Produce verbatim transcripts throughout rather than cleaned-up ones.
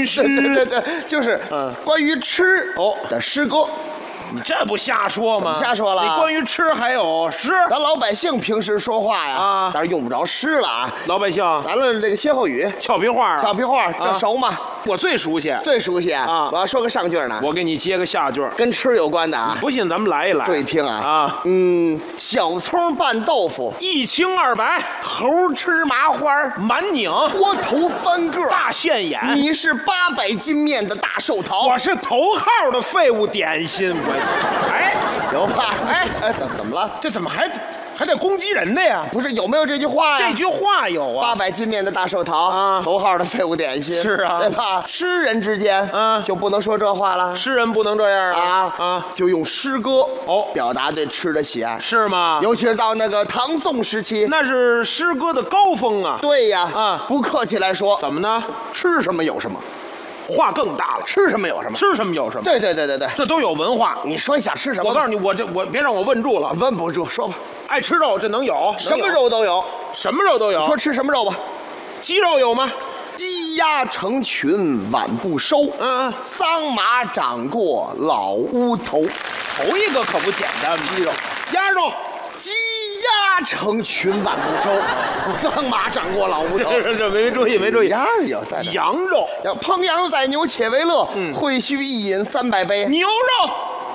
新诗。 对对对，就是关于吃哦的诗歌。 你这不瞎说吗？ 瞎说了。 你关于吃还有诗？ 咱老百姓平时说话呀， 啊， 当然用不着诗了啊。 老百姓， 咱们这个歇后语、 俏皮话、 俏皮话，这熟吗？ 我最熟悉， 最熟悉啊！ 我要说个上句呢， 我给你接个下句， 跟吃有关的啊。 不信咱们来一来， 注意听啊！ 啊， 嗯，小葱拌豆腐， 一清二白； 猴吃麻花， 满拧； 窝头翻个， 大现眼。 你是八百斤面的大寿桃， 我是头号的废物点心。我，哎， 有吧？ 哎哎，怎怎么了？ 这怎么还还得攻击人的呀？ 不是有没有这句话呀？ 这句话有啊。 八百斤面的大寿桃啊， 头号的废物点心。 是啊， 对吧？诗人之间， 嗯， 就不能说这话了。 诗人不能这样啊啊， 就用诗歌哦表达对吃的喜爱， 是吗？ 尤其是到那个唐宋时期， 那是诗歌的高峰啊。 对呀， 啊， 不客气来说， 怎么呢？ 吃什么有什么， 话更大了。 吃什么有什么， 吃什么有什么。 对对对对对， 这都有文化。 你说你想吃什么？ 我告诉你，我这我别让我问住了， 问不住，说吧。 爱吃肉这能有， 什么肉都有， 什么肉都有。 说吃什么肉吧？ 鸡肉有吗？ 鸡鸭成群晚不收， 嗯嗯， 桑麻长过老屋头。 头一个可不简单，鸡肉、鸭肉。 鸡鸭成群晚不收，桑麻长过老屋头。 这这没注意，没注意。 鸭有在羊肉， 要烹羊宰牛且为乐， 嗯， 会须一饮三百杯。 牛肉，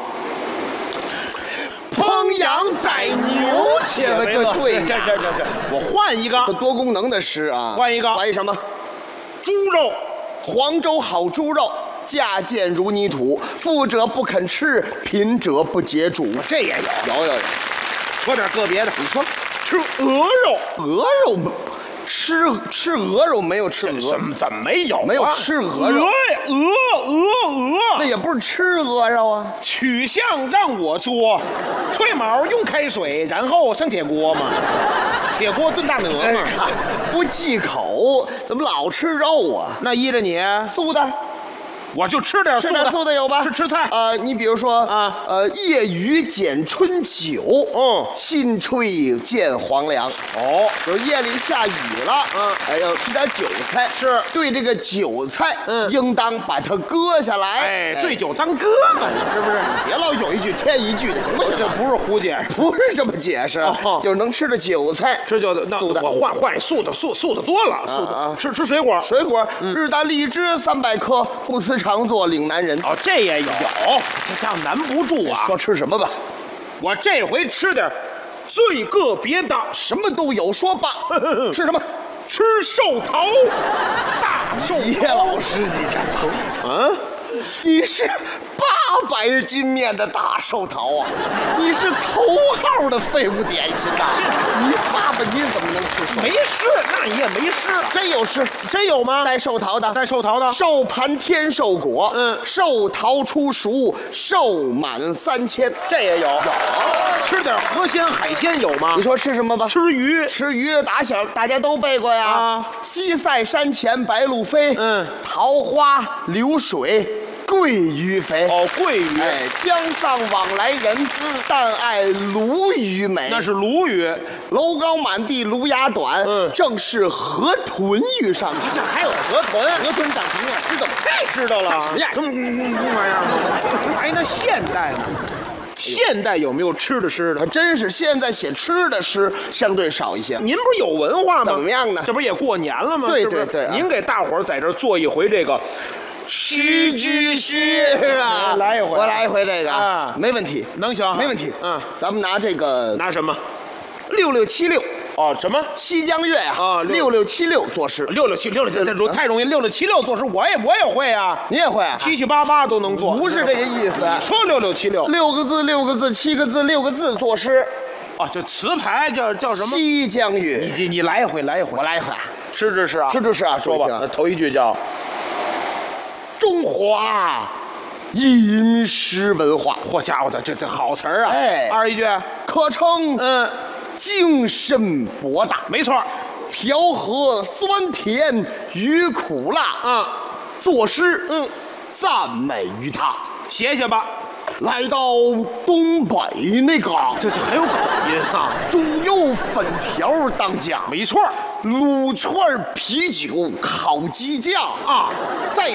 烹羊宰牛且为乐。对， 这这这这，我换一个， 这多功能的诗啊。 换一个， 换一什么？ 猪肉， 黄州好猪肉。价贱如泥土，富者不肯吃，贫者不解煮。 这也有， 有有有。 说点个别的，你说吃鹅肉， 鹅肉吃吃鹅肉没有吃鹅， 怎么怎么没有？ 没有吃鹅肉， 鹅鹅鹅鹅， 那也不是吃鹅肉啊。 取向让我做，褪毛用开水，然后上铁锅嘛，铁锅炖大鹅嘛。 哎，不忌口，怎么老吃肉啊？ 那依着你素的。 我就吃点素的， 吃点素的有吧？ 吃吃菜。 呃，你比如说啊， 呃，夜雨剪春韭， 嗯， 新炊见黄粱。 哦， 就是夜里下雨了， 嗯， 哎，要吃点韭菜。 是， 对这个韭菜， 嗯， 应当把它割下来。 哎，对酒当歌嘛，是不是？ 别老有一句添一句的，行不行？ 这不是胡解释， 不是这么解释， 哦， 就是能吃的韭菜， 吃韭菜。那素的， 我换换素的，素素的多了，素的。 啊， 吃吃水果， 水果，日啖荔枝三百颗，不辞常作岭南人。 哦，这也有，有，这样难不住啊。 说吃什么吧？ 我这回吃点最个别的， 什么都有，说吧。吃什么？ 吃寿桃，大寿桃。 叶老师，你这头， 嗯， 你是八百斤面的大寿桃啊！你是头号的废物点心呐！你八百斤怎么能吃寿？ 没事，那你也没事啊。 真有事， 真有吗？ 带寿桃的， 带寿桃的， 寿盘天寿果， 嗯， 寿桃出熟，寿满三千。 这也有。有。吃点河鲜海鲜有吗？ 你说吃什么吧？ 吃鱼。 吃鱼，打小大家都背过呀。 啊， 西塞山前白鹭飞， 嗯， 桃花流水鳜鱼肥。 哦，鳜鱼。 哎，江上往来人，嗯，但爱鲈鱼美。 那是鲈鱼。 楼高满地芦芽短， 嗯， 正是河豚遇上去。 这还有河豚， 河豚长什么样？知道吗？ 太知道了。 什么样？ 什么玩意儿？哎，那现代呢？现代有没有吃的诗的？ 还真是，现在写吃的诗相对少一些。 您不是有文化吗？ 怎么样呢？ 这不是也过年了吗？ 对是不是对对啊您给大伙儿在这儿做一回这个须居诗啊， 来一回， 我来一回这个啊， 没问题， 能行， 没问题。 嗯， 咱们拿这个拿什么？ 六六七六哦，什么？ 西江月呀？ 啊， 六六七六作诗， 六六七六六七，这太容易，六六七六作诗，我也我也会啊， 你也会啊？ 七七八八都能做， 不是这个意思。 说六六七六， 六个字，六个字，七个字，六个字作诗。 啊，这词牌叫叫什么？ 西江月。 你你你来一回，来一回， 我来一回啊， 吃吃吃啊， 吃吃吃啊， 说吧。那头一句叫中华饮食文化。 嚯家伙的，这这好词儿啊！ 哎， 二一句可称嗯精深博大， 没错， 调和酸甜与苦辣。 嗯， 作诗嗯， 赞美于他。 写写吧。 来到东北那个， 这是很有口音啊。 猪肉粉条当家， 没错， 卤串啤酒烤鸡架啊， 再